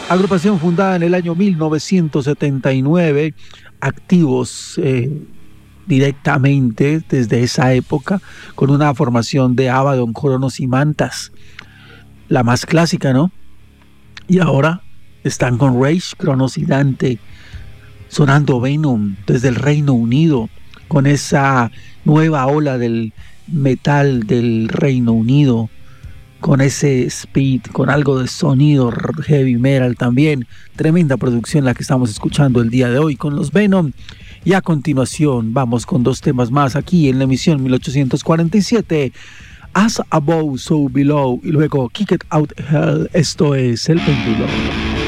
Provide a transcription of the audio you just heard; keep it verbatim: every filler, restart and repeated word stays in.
Agrupación fundada en el año mil novecientos setenta y nueve, activos eh, directamente desde esa época, con una formación de Abaddon, Cronos y Mantas, la más clásica, ¿no? Y ahora están con Rage, Cronos y Dante, sonando Venom desde el Reino Unido, con esa nueva ola del metal del Reino Unido, con ese speed, con algo de sonido heavy metal también. Tremenda producción la que estamos escuchando el día de hoy con los Venom. Y a continuación vamos con dos temas más aquí en la emisión mil ochocientos cuarenta y siete. As Above, So Below, y luego Kick It Out Hell. Esto es El Péndulo.